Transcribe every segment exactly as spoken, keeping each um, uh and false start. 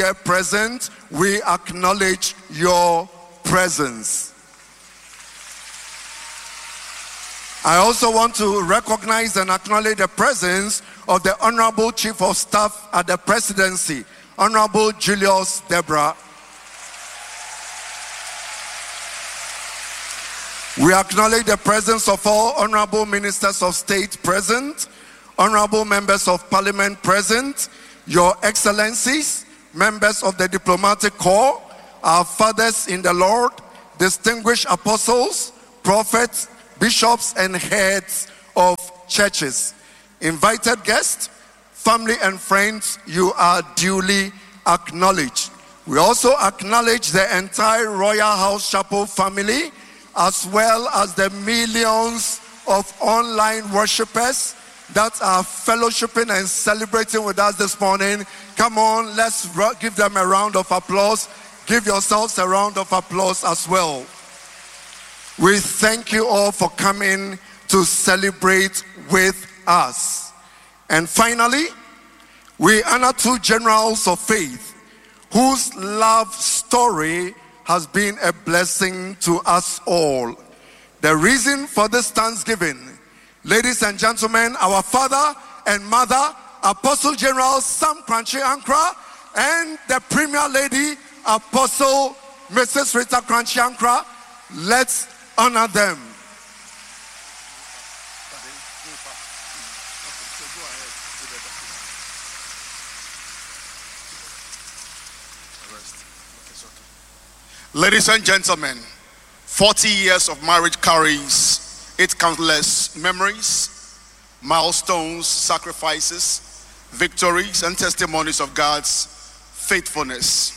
here present, we acknowledge your presence. I also want to recognize and acknowledge the presence of the Honorable Chief of Staff at the Presidency, Honorable Julius Deborah. We acknowledge the presence of all Honorable Ministers of State present, Honorable Members of Parliament present, Your Excellencies, members of the Diplomatic Corps, our fathers in the Lord, distinguished apostles, prophets, bishops, and heads of churches. Invited guests, family and friends, you are duly acknowledged. We also acknowledge the entire Royal House Chapel family, as well as the millions of online worshippers that are fellowshipping and celebrating with us this morning. Come on, let's give them a round of applause. Give yourselves a round of applause as well. We thank you all for coming to celebrate with us. And finally, we honor two generals of faith whose love story has been a blessing to us all. The reason for this Thanksgiving, ladies and gentlemen, our father and mother, Apostle General Sam Korankye Ankrah, and the Premier Lady, Apostle Missus Rita Korankye Ankrah. Let's honor them. Ladies and gentlemen, forty years of marriage carries its countless memories, milestones, sacrifices, victories, and testimonies of God's faithfulness.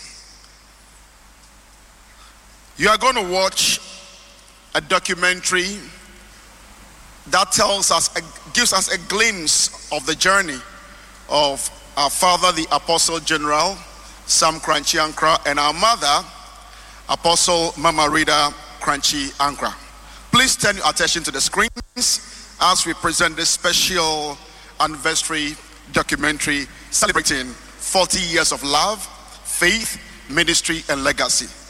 You are going to watch a documentary that tells us, gives us a glimpse of the journey of our father, the Apostle General Sam Korankye Ankrah, and our mother, Apostle Mama Rita Korankye Ankrah. Please turn your attention to the screens as we present this special anniversary documentary celebrating forty years of love, faith, ministry, and legacy.